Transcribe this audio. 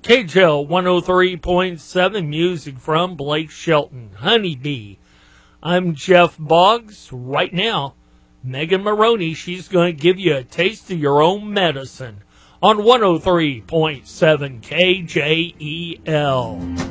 KJL 103.7, music from Blake Shelton, Honeybee. I'm Jeff Boggs. Right now, Megan Maroney, she's going to give you a taste of your own medicine on 103.7 KJEL.